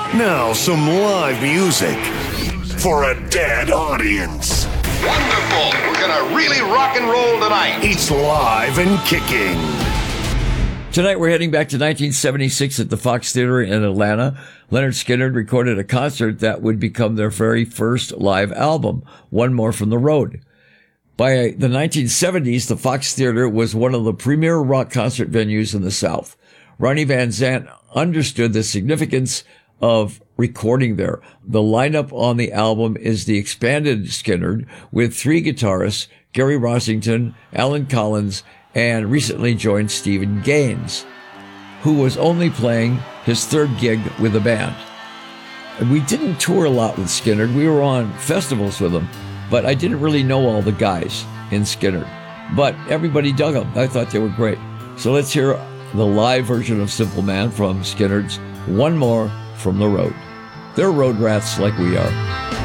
Now, some live music for a dead audience. Wonderful. We're going to really rock and roll tonight. It's live and kicking. Tonight we're heading back to 1976 at the Fox Theater in Atlanta. Lynyrd Skynyrd recorded a concert that would become their very first live album, One More from the Road. By the 1970s, the Fox Theater was one of the premier rock concert venues in the South. Ronnie Van Zant understood the significance of recording there. The lineup on the album is the expanded Skynyrd with 3 guitarists, Gary Rossington, Alan Collins, and recently joined Stephen Gaines, who was only playing his 3rd gig with the band. And we didn't tour a lot with Skynyrd. We were on festivals with them, but I didn't really know all the guys in Skynyrd. But everybody dug them. I thought they were great. So let's hear the live version of Simple Man from Skynyrd's One More from the Road. They're road rats like we are.